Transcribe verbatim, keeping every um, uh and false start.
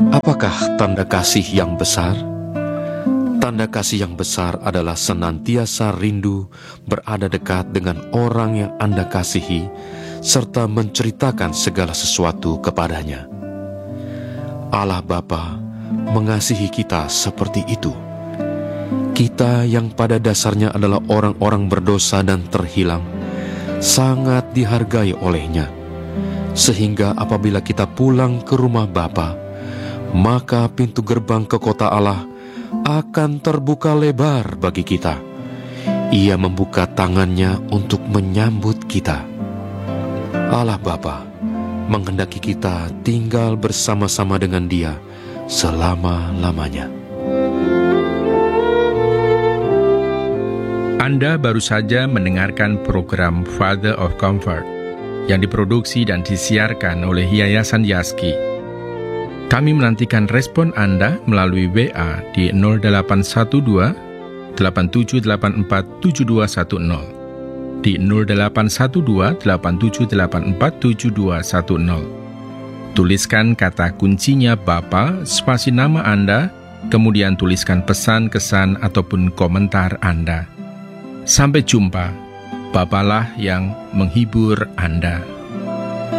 Apakah tanda kasih yang besar? Tanda kasih yang besar adalah senantiasa rindu berada dekat dengan orang yang Anda kasihi, serta menceritakan segala sesuatu kepadanya. Allah Bapa mengasihi kita seperti itu. Kita yang pada dasarnya adalah orang-orang berdosa dan terhilang, sangat dihargai olehnya, sehingga apabila kita pulang ke rumah Bapa, maka pintu gerbang ke kota Allah akan terbuka lebar bagi kita. Ia membuka tangannya untuk menyambut kita. Allah Bapa menghendaki kita tinggal bersama-sama dengan Dia selama-lamanya. Anda baru saja mendengarkan program Father of Comfort yang diproduksi dan disiarkan oleh Yayasan Yaski. Kami menantikan respon Anda melalui W A di nol delapan satu dua, delapan tujuh delapan empat, tujuh dua satu nol, di nol delapan satu dua, delapan tujuh delapan empat, tujuh dua satu nol. Tuliskan kata kuncinya Bapa, spasi nama Anda, kemudian tuliskan pesan, kesan, ataupun komentar Anda. Sampai jumpa, Bapalah yang menghibur Anda.